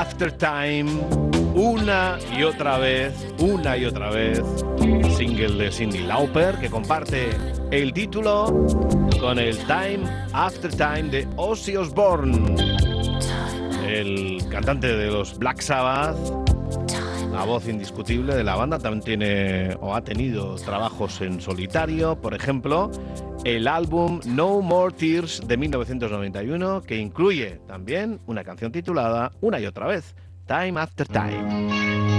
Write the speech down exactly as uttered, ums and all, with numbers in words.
After Time, una y otra vez, una y otra vez, single de Cyndi Lauper que comparte el título con el Time After Time de Ozzy Osbourne, el cantante de los Black Sabbath, la voz indiscutible de la banda. También tiene o ha tenido trabajos en solitario, por ejemplo, el álbum No More Tears de mil novecientos noventa y uno, que incluye también una canción titulada una y otra vez, Time After Time.